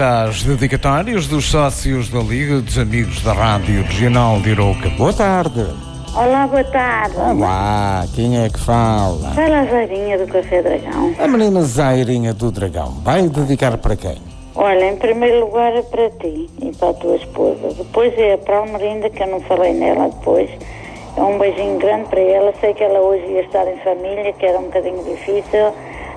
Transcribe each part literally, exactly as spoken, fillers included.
momento às dedicatórias dos sócios da Liga dos Amigos da Rádio Regional de Irouca. Boa tarde. Olá, boa tarde. Olá, quem é que fala? Fala a Zairinha do Café Dragão. A menina Zairinha do Dragão. Vai dedicar para quem? Olha, em primeiro lugar é para ti e para a tua esposa. Depois é para a Almerinda, que eu não falei nela depois. É um beijinho grande para ela. Sei que ela hoje ia estar em família, que era um bocadinho difícil.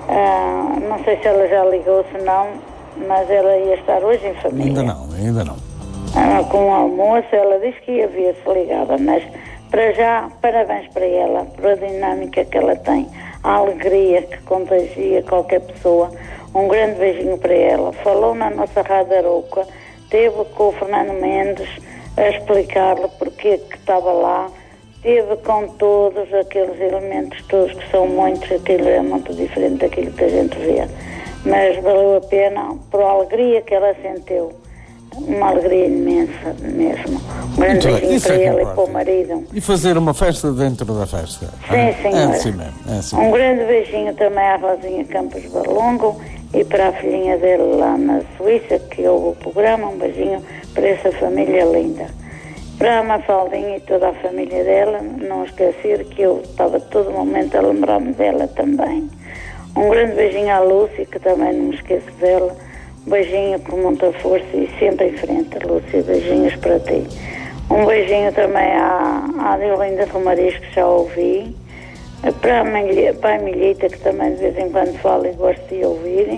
Ah, não sei se ela já ligou, se não, mas ela ia estar hoje em família. Ainda não, ainda não. Ah, com o almoço, ela disse que ia ver-se ligada, mas para já, parabéns para ela, pela dinâmica que ela tem, a alegria que contagia qualquer pessoa. Um grande beijinho para ela. Falou na nossa Rádio Arouca, teve com o Fernando Mendes a explicar-lhe porque que estava lá, teve com todos aqueles elementos todos que são muitos, aquilo é muito diferente daquilo que a gente vê. Mas valeu a pena por a alegria que ela sentiu. Uma alegria imensa mesmo. Um grande beijinho para ela e para o marido. E fazer uma festa dentro da festa. Sim, senhora. É assim mesmo, é assim mesmo. Um grande beijinho também à Rosinha Campos Balongo e para a filhinha dele lá na Suíça, que ouve o programa. Um beijinho para essa família linda. Para a Mafaldinha e toda a família dela, não esquecer que eu estava todo momento a lembrar-me dela também. Um grande beijinho à Lúcia, que também não me esqueço dela. Um beijinho com muita força e sempre em frente, Lúcia. Beijinhos para ti. Um beijinho também à, à Adelinda Romariz, que já ouvi. Para a, Milha, para a Milhita, que também de vez em quando fala e gosto de ouvir.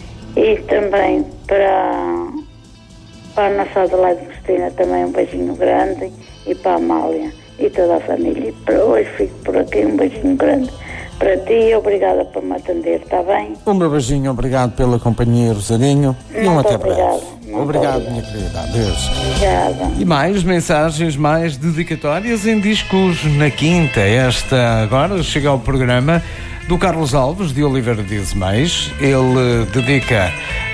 E também para, para a nossa Adelaide Cristina, também um beijinho grande. E para a Amália e toda a família. E para hoje fico por aqui, um beijinho grande para ti e obrigada por me atender, está bem? Um meu beijinho, obrigado pela companhia, Rosarinho. E um até breve. Obrigado, obrigado, minha querida. Adeus. Obrigada. E mais mensagens, mais dedicatórias em discos na quinta. Esta agora chega ao programa do Carlos Alves de Oliveira de Ismaes. Ele dedica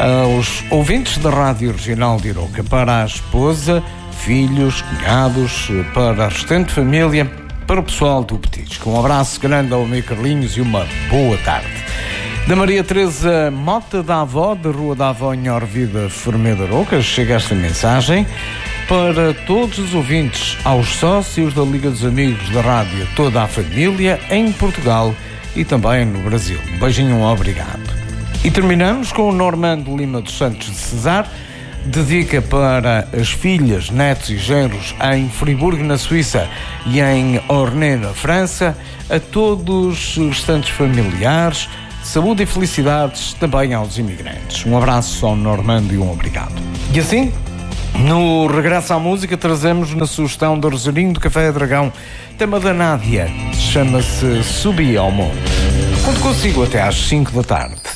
aos ouvintes da Rádio Regional de Irouca, para a esposa, filhos, cunhados, para a restante família, para o pessoal do Petisco. Um abraço grande ao meu Carlinhos e uma boa tarde. Da Maria Teresa Mota da Avó, da Rua da Avó em Orvida, Fermeira Arouca, chega esta mensagem para todos os ouvintes, aos sócios da Liga dos Amigos da Rádio, toda a família em Portugal e também no Brasil. Um beijinho, um obrigado. E terminamos com o Normando Lima dos Santos de Cesar. Dedica para as filhas, netos e genros em Friburgo, na Suíça, e em Ornay, na França, a todos os restantes familiares, saúde e felicidades também aos imigrantes. Um abraço ao Normando e um obrigado. E assim, no Regresso à Música, trazemos na sugestão do Rosarinho do Café Dragão, tema da Nádia, chama-se Subi ao Monte. Conto consigo até às cinco da tarde.